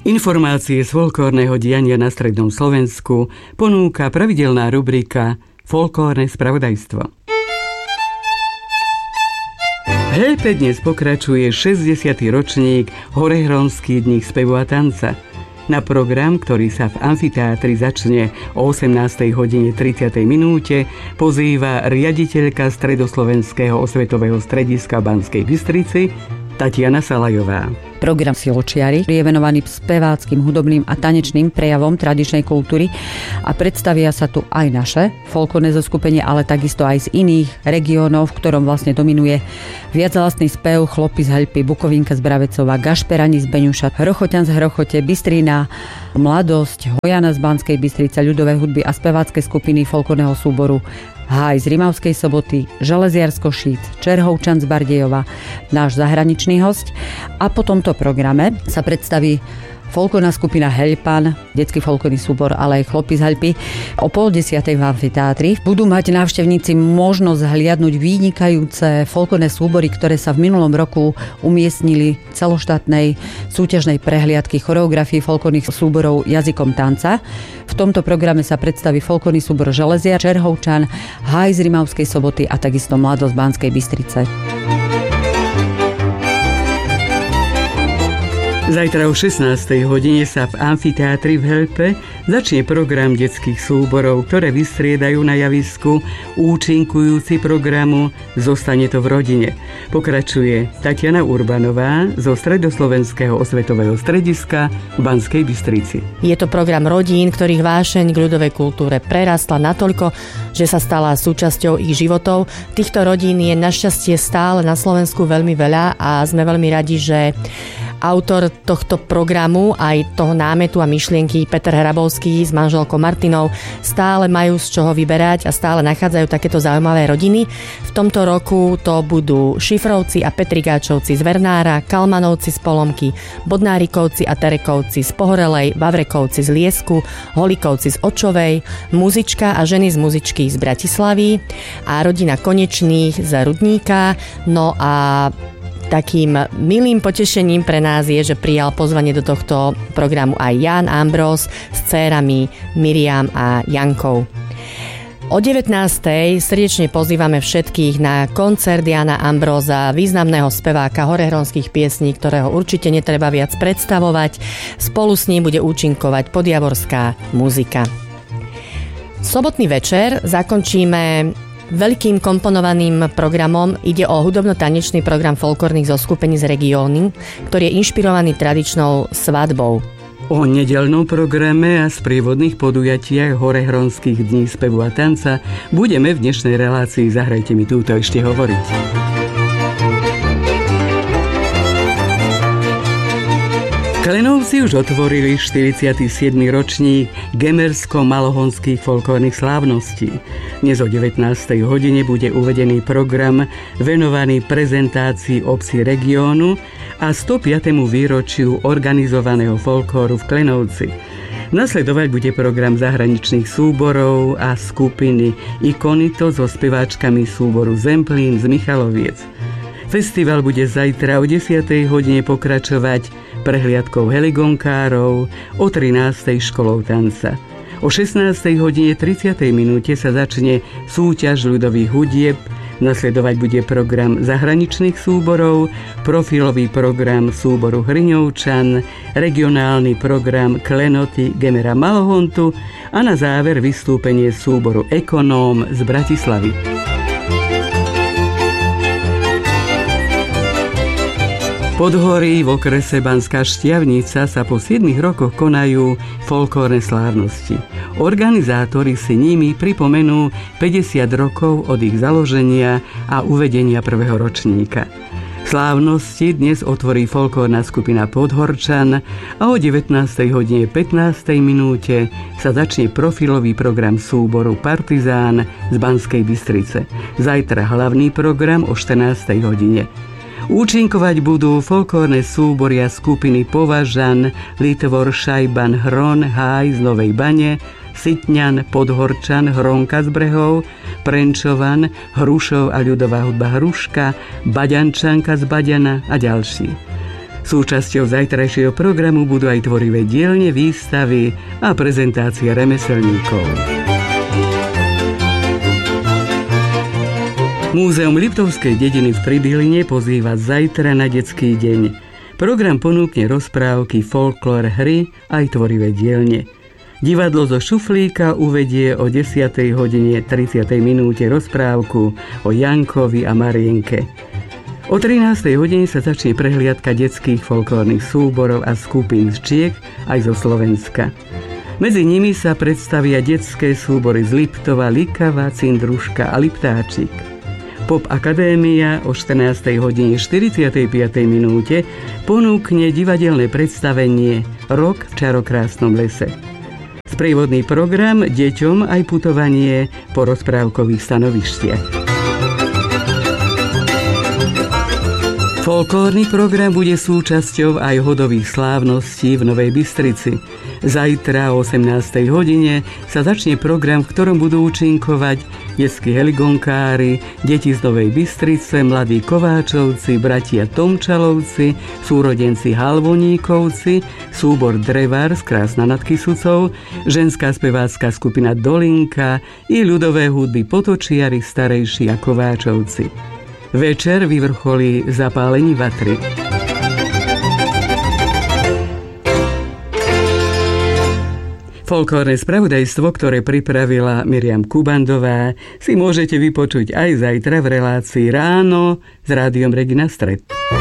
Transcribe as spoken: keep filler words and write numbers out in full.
Informácie z folklórneho diania na strednom Slovensku ponúka pravidelná rubrika Folklórne spravodajstvo. V Helpe dnes pokračuje šesťdesiaty ročník Horehronských dní spevu a tanca. Na program, ktorý sa v amfiteátri začne o osemnástej hodine tridsiatej minúte, pozýva riaditeľka Stredoslovenského osvetového strediska v Banskej Bystrici Tatiana Salajová. Program Siločiari je venovaný speváckym, hudobným a tanečným prejavom tradičnej kultúry a predstavia sa tu aj naše folklórne zoskupenie, ale takisto aj z iných regiónov, v ktorom vlastne dominuje viachlastný spev, Chlopy z Helpy, Bukovinka z Bravecova, Gašperani z Beňuša, Hrochoťan z Hrochote, Bystrina, Mladosť, Hojana z Banskej Bystrice, ľudové hudby a spevácké skupiny folklórneho súboru Háj z Rimavskej Soboty, Železiar z Košíc, Čerhovčan z Bardejova, náš zahraničný hosť. A po tomto programe sa predstaví folklórna skupina Helpan, detský folklórny súbor, ale aj Chlopy z Helpy. O pol desiatej v amfiteátri budú mať návštevníci možnosť hliadnúť vynikajúce folklórne súbory, ktoré sa v minulom roku umiestnili celoštátnej súťažnej prehliadky choreografii folklórnych súborov jazykom tanca. V tomto programe sa predstaví folklórny súbor Železiar, Čerhovčan, Háj z Rimavskej Soboty a takisto Mladosť Banskej Bystrice. Zajtra o šestnástej hodine sa v amfiteátri v Helpe začne program detských súborov, ktoré vystriedajú na javisku účinkujúci programu Zostane to v rodine. Pokračuje Tatiana Urbanová zo Stredoslovenského osvetového strediska v Banskej Bystrici. Je to program rodín, ktorých vášeň k ľudovej kultúre prerastla natoľko, že sa stala súčasťou ich životov. Týchto rodín je našťastie stále na Slovensku veľmi veľa a sme veľmi radi, že autor tohto programu, aj toho námetu a myšlienky, Peter Hrabovský s manželkou Martinou, stále majú z čoho vyberať a stále nachádzajú takéto zaujímavé rodiny. V tomto roku to budú Šifrovci a Petrigáčovci z Vernára, Kalmanovci z Polomky, Bodnárikovci a Terekovci z Pohorelej, Vavrekovci z Liesku, Holikovci z Očovej, Muzička a ženy z Muzičky z Bratislavy a rodina Konečných z Rudníka. No a takým milým potešením pre nás je, že prijal pozvanie do tohto programu aj Jan Ambrós s dcérami Miriam a Jankou. O devätnástej srdečne pozývame všetkých na koncert Jana Ambróza, významného speváka horehronských piesní, ktorého určite netreba viac predstavovať. Spolu s ním bude účinkovať podjavorská muzika. Sobotný večer zakončíme veľkým komponovaným programom. Ide o hudobno-tanečný program folklórnych zoskupení z regiónu, ktorý je inšpirovaný tradičnou svadbou. O nedeľnom programe a sprievodných podujatiach Horehronských dní spevu a tanca budeme v dnešnej relácii Zahrajte mi túto ešte hovoriť. Klenovci už otvorili štyridsiaty siedmy ročník gemersko-malohonských folklórnych slávností. Dnes o devätnástej hodine bude uvedený program venovaný prezentácii obcí regiónu a stopiatemu výročiu organizovaného folklóru v Klenovci. Nasledovať bude program zahraničných súborov a skupiny Ikonito so speváčkami súboru Zemplín z Michaloviec. Festival bude zajtra o desiatej hodine pokračovať prehliadkou heligonkárov, o trinástej školou tanca. O šestnástej hodine tridsiatej minúte sa začne súťaž ľudových hudieb, nasledovať bude program zahraničných súborov, profilový program súboru Hriňovčan, regionálny program Klenoty Gemera Malohontu a na záver vystúpenie súboru Ekonóm z Bratislavy. Podhorí v okrese Banská Štiavnica sa po siedmich rokoch konajú folklórne slávnosti. Organizátori si nimi pripomenú päťdesiat rokov od ich založenia a uvedenia prvého ročníka. Slávnosti dnes otvorí folklórna skupina Podhorčan a o devätnástej hodine pätnástej minúte sa začne profilový program súboru Partizán z Banskej Bystrice. Zajtra hlavný program o štrnástej hodine. Účinkovať budú folklórne súboria skupiny Považan, Litvor, Šajban, Hron, Háj z Novej Bane, Sitňan, Podhorčan, Hronka z Brehov, Prenčovan, Hrušov a ľudová hudba Hruška, Baďančanka z Baďana a ďalší. Súčasťou zajtrajšieho programu budú aj tvorivé dielne, výstavy a prezentácia remeselníkov. Múzeum Liptovskej dediny v Pribyline pozýva zajtra na detský deň. Program ponúkne rozprávky, folklór, hry aj tvorivé dielne. Divadlo zo Šuflíka uvedie o desiatej hodine tridsiatej minúte rozprávku o Jankovi a Marienke. O trinástej hodine sa začne prehliadka detských folklórnych súborov a skupín z Čiek aj zo Slovenska. Medzi nimi sa predstavia detské súbory z Liptova, Likava, Cindruška a Liptáčik. Pop Akadémia o štrnástej hodine štyridsiatej piatej minúte ponúkne divadelné predstavenie Rok v čarokrásnom lese. Sprievodný program deťom aj putovanie po rozprávkových stanovištiach. Folklórny program bude súčasťou aj hodových slávností v Novej Bystrici. Zajtra o osemnástej hodine sa začne program, v ktorom budú účinkovať detskí heligonkári, deti z Novej Bystrice, mladí Kováčovci, bratia Tomčalovci, súrodenci Halvoníkovci, súbor Drevár z Krásna nad Kysucou, ženská spevácka skupina Dolinka i ľudové hudby Potočiari, Starejší a Kováčovci. Večer vyvrcholí zapálení vatry. Folklórne spravodajstvo, ktoré pripravila Miriam Kubandová, si môžete vypočuť aj zajtra v relácii Ráno s rádiom Regina Stred.